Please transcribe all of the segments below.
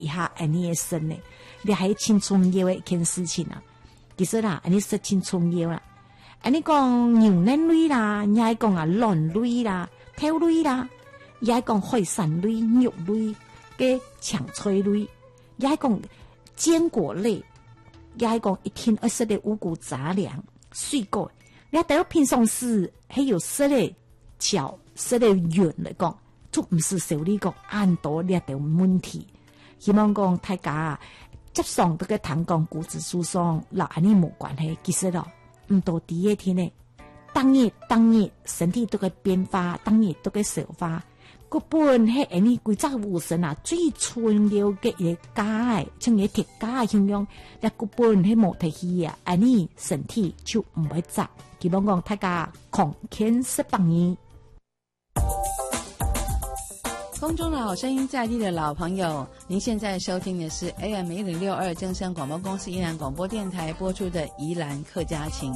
一下安尼的生呢，你还青春药的一件事情啊。其实啦，安尼说青春药啦，安尼讲牛奶类啦，也还讲啊卵类啦、豆类啦，也还讲海产类、肉类、嘅强脆类，也还讲坚果类，也还讲一天二十的五谷杂粮、水果。你睇到平常时还有食的巧、食的软来讲，就唔是少呢個按多呢條問題。希望講大家接上這個糖講骨質疏鬆，嗱安尼冇關係。其實咯，唔到第一天呢，當日身體都會變化，當日都會消化。個本係安尼規則護身啊，最重要嘅嘢鈣，像嘢鐵鈣咁樣，你個本係冇提起啊，安尼身體就唔會雜。希望講大家狂健18年。 空中的好声音，在地的老朋友，您现在收听的是 AM1062正声广播公司宜兰广播电台播出的宜兰客家情。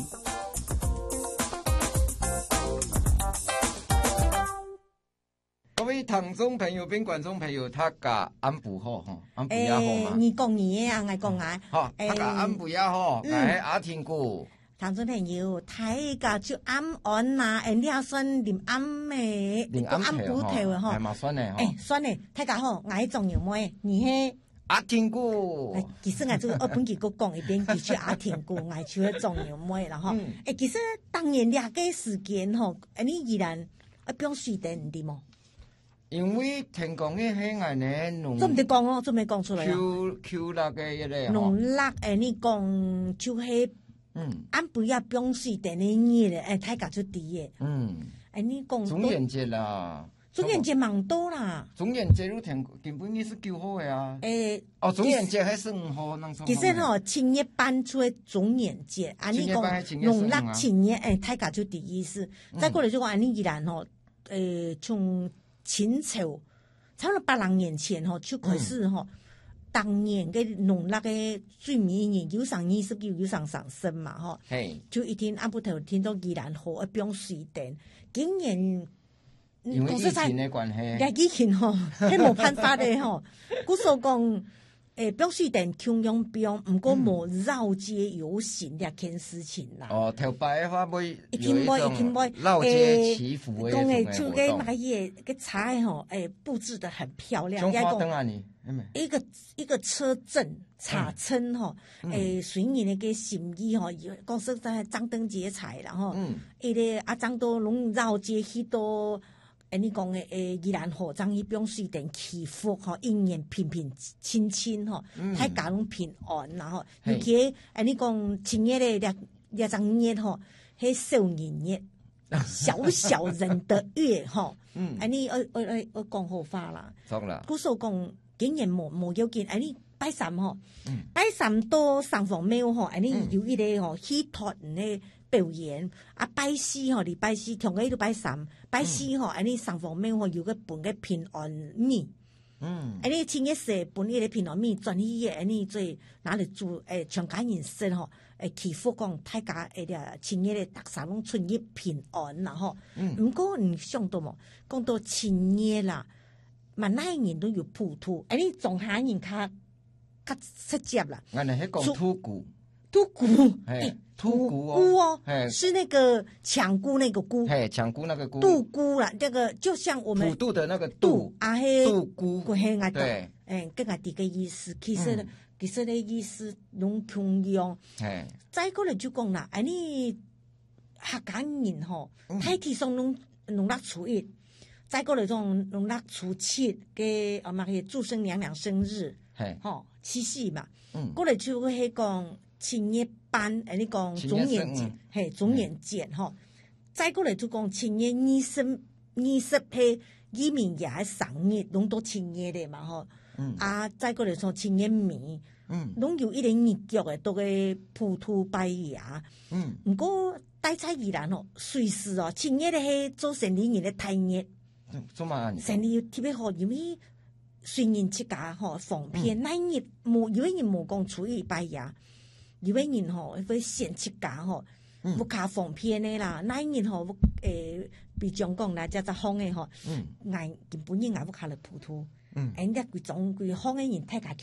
各位听众朋友、宾观众朋友，大家安撫好哈，安撫也好嘛。 你讲你啊，我讲我。 好，大家安撫也好，我係阿天哥。 聽眾朋友，大家就暗安啦，你也算連暗嘅， 連暗頭嘅嗬， 係嘛算嘅嗬。算嘅，大家好，我係仲有妹，你係阿天哥。 其實我就我本期個講一遍，佢就阿天哥，我就係仲有妹啦嗬。其實當然兩個時間嗬，你依然不用水電啲麼？ 因為聽講嘅係我哋農， 做唔得講哦，做唔得講出來。 Q 那個一類。 農曆你講就係。俺不要冰水等你咧，大家就啲嘅。你講中元節啦， 中元節忙多啦。 中元節都聽根本你是9號嘅啊。中元節還是5號， 其實嗬，青葉搬出嘅中元節，你講農曆青葉，大家就啲意思。再過嚟就講，你依然嗬，從清朝差唔多800年前嗬就開始嗬。當年嘅農曆嘅最尾年有上29有上升嘛嗬，就一天暗晡頭聽到宜蘭河一邊水電，竟然因為疫情嘅關係， 疫情嗬係冇辦法嘅嗬，故所講邊水電同樣邊，唔過冇繞街遊行呢件事情啦。 頭擺嘅話會一天繞街祈福嘅講誒，就嘅那嘢嘅菜嗬，佈置得很漂亮。 中華燈啊你。 一個車陣茶村嗬，隨你那個心意嗬，講實在張燈結彩啦嗬，個阿張都攏繞街去到，你講嘅宜蘭河張一邊水電祈福嗬，一年平平清清嗬，大家攏平安啦嗬，而且你講前日咧兩張日嗬，係少年日，小小人的月嗬，你我講好話啦，故所講。竟然冇要見，你拜三嗬，拜三到上房廟嗬，你有一個嗬戲團嘅表演，拜四嗬，你拜四同佢都拜三，拜四嗬，你上房廟嗬有個本嘅平安米，你前一時本嘅平安米轉去嘅，你最拿嚟做全家人食嗬，祈福講大家前一個特產攏春節平安啦嗬，唔過唔想到冇，講到前夜啦。萬那人都要普渡，你仲下人較直接啦。 我哋係講土菇， 土菇哦，是那個搶菇那個菇， 搶菇那個菇， 杜菇啦，這個就像我們普渡的那個杜，杜菇， 對，跟我哋嘅意思，其實嘅意思攏同樣。再過來就講啦，你客家人嗬，睇天上攏攏初一。再過嚟種農曆初7嘅祝生娘娘生日，七夕嘛，過嚟就係講青葉班，你講中元節，中元節嗬。再過嚟就講青葉20係移民也生日，攏都青葉嘅嘛嗬。再過嚟從青葉米，攏有一個日腳嘅，都嘅普渡拜爺。唔過大菜宜蘭嗬，隨時哦，青葉嘅係做生理人嘅大日。成日要特別好，因為雖然自家嗬防騙，那日冇有人冇講初一拜爺，有人嗬會先自家嗬，唔卡防騙嘅啦，那日嗬比如講啦，就方嘅嗬，嗌根本人嗌唔卡嚟普渡， 因咧规方诶人太家